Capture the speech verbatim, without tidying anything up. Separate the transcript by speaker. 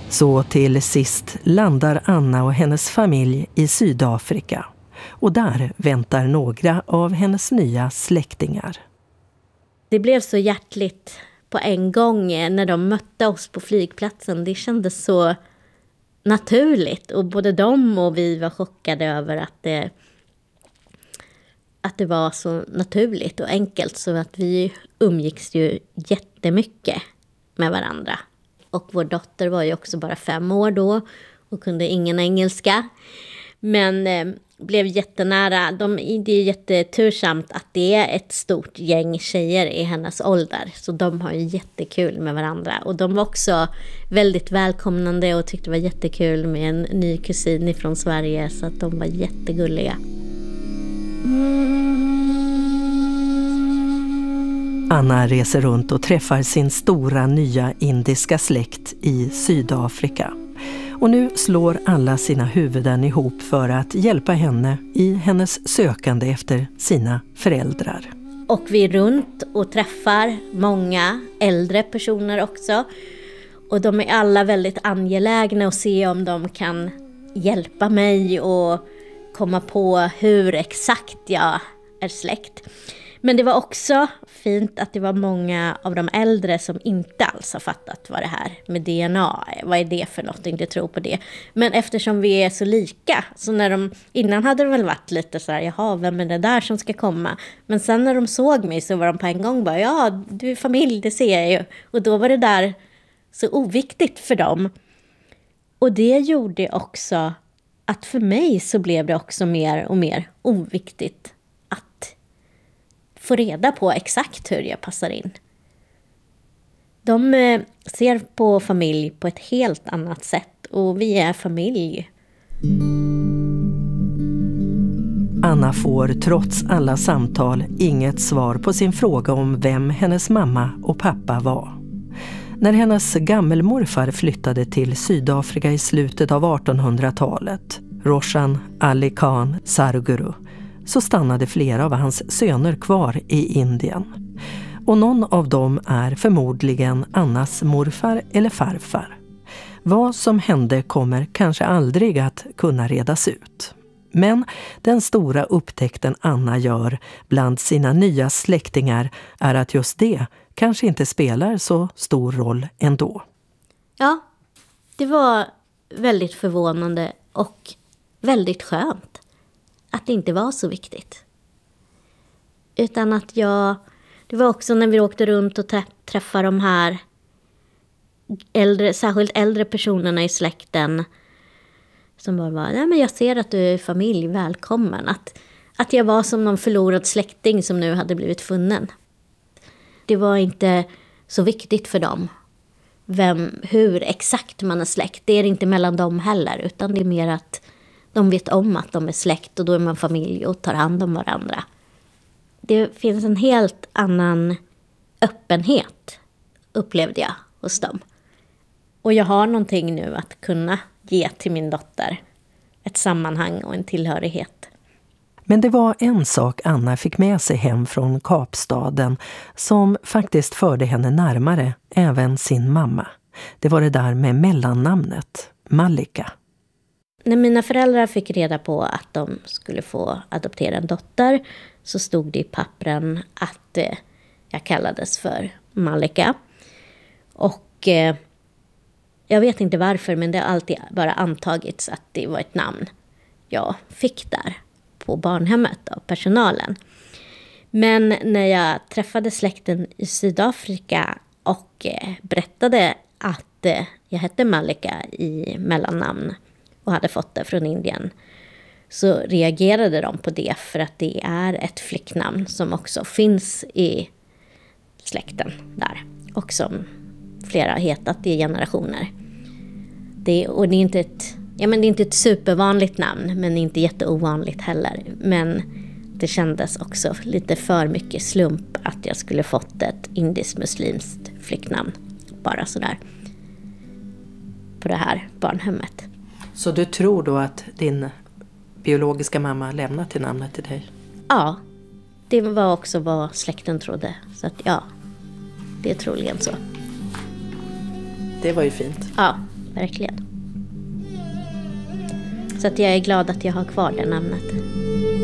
Speaker 1: Så till sist landar Anna och hennes familj i Sydafrika. Och där väntar några av hennes nya släktingar.
Speaker 2: Det blev så hjärtligt på en gång när de mötte oss på flygplatsen. Det kändes så naturligt. Och både de och vi var chockade över att det, att det var så naturligt och enkelt. Så att vi umgicks ju jättemycket med varandra. Och vår dotter var ju också bara fem år då och kunde ingen engelska. Men eh, blev jättenära. De, det är jättetursamt att det är ett stort gäng tjejer i hennes ålder. Så de har ju jättekul med varandra. Och de var också väldigt välkomnande och tyckte det var jättekul med en ny kusin från Sverige. Så att de var jättegulliga.
Speaker 1: Anna reser runt och träffar sin stora nya indiska släkt i Sydafrika. Och nu slår alla sina huvuden ihop för att hjälpa henne i hennes sökande efter sina föräldrar.
Speaker 2: Och vi är runt och träffar många äldre personer också. Och de är alla väldigt angelägna att se om de kan hjälpa mig och komma på hur exakt jag är släkt. Men det var också fint att det var många av de äldre som inte alls har fattat vad det här med D N A är. Vad är det för något? Inte tror på det. Men eftersom vi är så lika. Så när de, innan hade det väl varit lite så här, jaha, vem är det där som ska komma? Men sen när de såg mig så var de på en gång bara, ja, du är familj, det ser jag ju. Och då var det där så oviktigt för dem. Och det gjorde också att för mig så blev det också mer och mer oviktigt att få reda på exakt hur jag passar in. De eh, ser på familj på ett helt annat sätt och vi är familj.
Speaker 1: Anna får trots alla samtal inget svar på sin fråga om vem hennes mamma och pappa var. När hennes gammelmorfar flyttade till Sydafrika i slutet av artonhundratalet, Roshan Ali Khan Sarguru, så stannade flera av hans söner kvar i Indien. Och någon av dem är förmodligen Annas morfar eller farfar. Vad som hände kommer kanske aldrig att kunna redas ut. Men den stora upptäckten Anna gör bland sina nya släktingar är att just det kanske inte spelar så stor roll ändå.
Speaker 2: Ja, det var väldigt förvånande och väldigt skönt att det inte var så viktigt. Utan att jag, det var också när vi åkte runt och träffade de här äldre, särskilt äldre personerna i släkten som bara var, nej men jag ser att du är familj, välkommen. Att, att jag var som någon förlorad släkting som nu hade blivit funnen. Det var inte så viktigt för dem vem, hur exakt man är släkt. Det är inte mellan dem heller, utan det är mer att de vet om att de är släkt och då är man familj och tar hand om varandra. Det finns en helt annan öppenhet, upplevde jag hos dem. Och jag har någonting nu att kunna ge till min dotter. Ett sammanhang och en tillhörighet.
Speaker 1: Men det var en sak Anna fick med sig hem från Kapstaden som faktiskt förde henne närmare även sin mamma. Det var det där med mellannamnet, Malika.
Speaker 2: När mina föräldrar fick reda på att de skulle få adoptera en dotter så stod det i pappren att eh, jag kallades för Malika. Och eh, jag vet inte varför, men det har alltid bara antagits att det var ett namn jag fick där på barnhemmet av personalen. Men när jag träffade släkten i Sydafrika och eh, berättade att eh, jag hette Malika i mellannamn och hade fått det från Indien, så reagerade de på det för att det är ett flicknamn som också finns i släkten där och som flera har hetat i generationer. Det, och det är inte ett, ja men det är inte ett supervanligt namn, men inte jätteovanligt heller. Men det kändes också lite för mycket slump att jag skulle fått ett indisk-muslimskt flicknamn bara sådär på det här barnhemmet.
Speaker 1: Så du tror då att din biologiska mamma lämnat till namnet till dig?
Speaker 2: Ja, det var också vad släkten trodde. Så att ja, det är troligen så.
Speaker 1: Det var ju fint.
Speaker 2: Ja, verkligen. Så att jag är glad att jag har kvar det namnet.